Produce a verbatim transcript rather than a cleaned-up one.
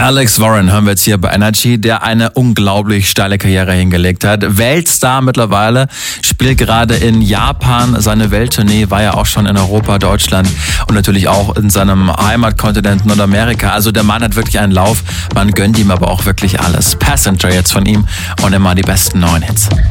Alex Warren hören wir jetzt hier bei Energy, der eine unglaublich steile Karriere hingelegt hat. Weltstar mittlerweile, spielt gerade in Japan seine Welttournee, war ja auch schon in Europa, Deutschland und natürlich auch in seinem Heimatkontinent Nordamerika. Also der Mann hat wirklich einen Lauf, man gönnt ihm aber auch wirklich alles. Passenger jetzt von ihm und immer die besten neuen Hits.